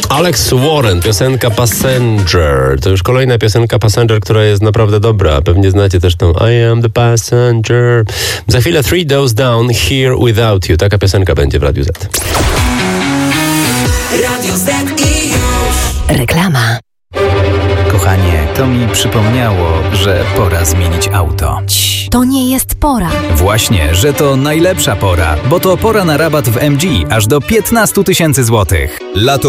Alex Warren, piosenka Passenger. To już kolejna piosenka Passenger, która jest naprawdę dobra. Pewnie znacie też tą I am the passenger. Za chwilę 3 Doors Down, Here Without You. Taka piosenka będzie w Radiu Z. Radio Z i już. Reklama. Kochanie, to mi przypomniało, że pora zmienić auto. To nie jest pora. Właśnie, że to najlepsza pora, bo to pora na rabat w MG aż do 15 000 złotych. Lato